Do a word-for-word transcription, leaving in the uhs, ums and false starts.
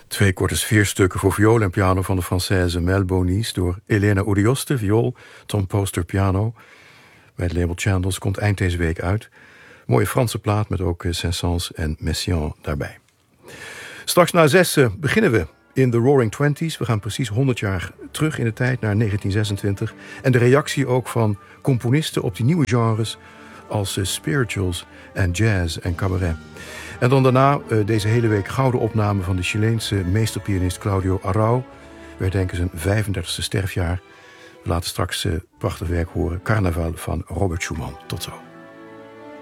Twee korte sfeerstukken voor viool en piano van de Française Mel Bonis door Elena Urioste, viool, Tom Poster, piano. Bij het label Chandels komt eind deze week uit. Mooie Franse plaat met ook Saint-Saëns en Messiaen daarbij. Straks na zes beginnen we in The Roaring Twenties. We gaan precies honderd jaar terug in de tijd, naar negentien zesentwintig. En de reactie ook van componisten op die nieuwe genres als spirituals en jazz en cabaret. En dan daarna uh, deze hele week gouden opname van de Chileense meesterpianist Claudio Arrau. We herdenken zijn vijfendertigste sterfjaar. We laten straks uh, prachtig werk horen. Carnaval van Robert Schumann. Tot zo.